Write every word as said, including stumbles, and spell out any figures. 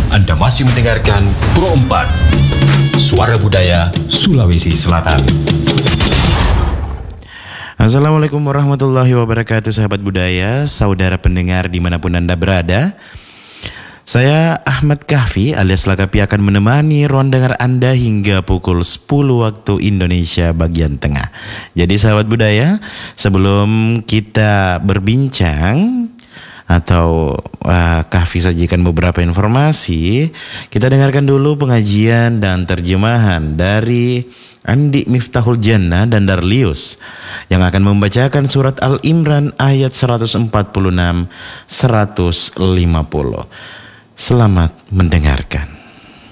Anda masih mendengarkan Pro empat, Suara Budaya Sulawesi Selatan. Assalamualaikum warahmatullahi wabarakatuh, sahabat budaya, saudara pendengar dimanapun Anda berada. Saya Ahmad Kahfi alias Lakapi akan menemani ruang dengar Anda hingga pukul sepuluh waktu Indonesia bagian tengah. Jadi sahabat budaya, sebelum kita berbincang atau uh, Kahfi sajikan beberapa informasi, kita dengarkan dulu pengajian dan terjemahan dari Andi Miftahul Jannah dan Darlius yang akan membacakan surat Al-Imran ayat seratus empat puluh enam sampai seratus lima puluh. Selamat mendengarkan.